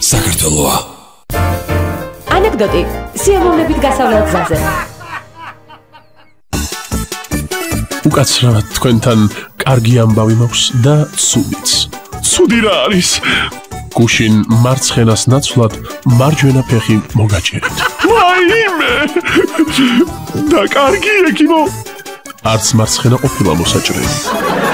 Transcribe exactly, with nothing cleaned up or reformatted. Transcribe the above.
საქართველოა. ანეკდოტი სიამოვნებით გასავლელ გზაზე. უკაცრავად თქვენთან კარგი ამბავი მაქვს და ცუდიც. ცუდი რა არის? გუშინ მარცხენას ნაცვლად მარჯვენა ფეხი მოგაჭერეთ. ვაიმე! და კარგი ეკიმო. არც მარცხენა ყოფილა მოსაჭრელი.